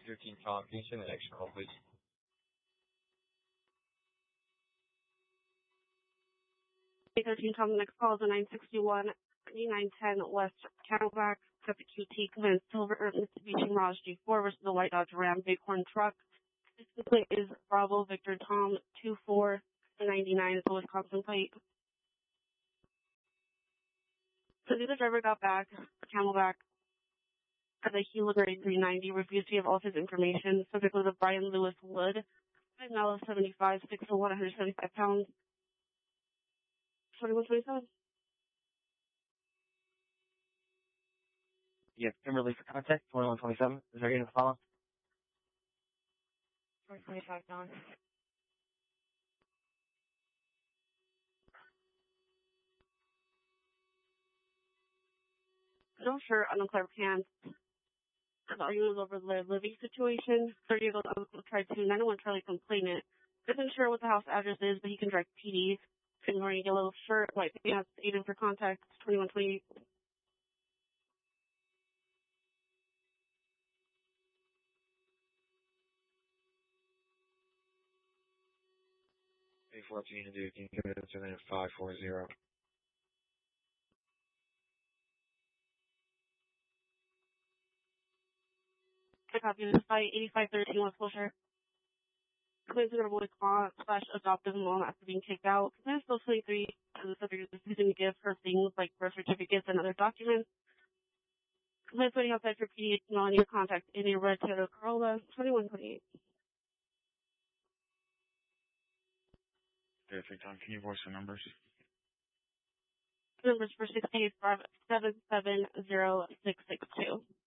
13 Tom, can you send the next call, please? A13 Tom, the next call is a 961 3910 West Camelback, got the QT, Command Silver, Mitsubishi Mirage G4 versus the White Dodge Ram Bighorn truck. This plate is Bravo Victor Tom 2499, it's a Wisconsin plate. So the driver got back, Camelback, at the Gila grade 390, refused to give all of his information. Subject was a Brian Lewis Wood, 5'75", 6'1", 175 pounds. 2127. You have Kimberly for contact, 2127. Is there anything to follow? 425 down. No shirt, unclear pants. The argument was over the living situation. 30-year-old uncle tried to 901 Charlie complainant. Isn't sure what the house address is, but he can direct PDs. And wearing a yellow shirt, white pants, Aiden for contact, 2128. A14 to do, can you give it to them 540? I copy this by 8513 West Wilshire. Claims are boy / adoptive mom after being kicked out. Claims still 23 to the subject is refusing to give her things like birth certificates and other documents. Claims waiting outside for PD on your contact in a red Toyota Corolla, 2128. Okay, Tom, can you voice the numbers? Numbers for 685 770 662.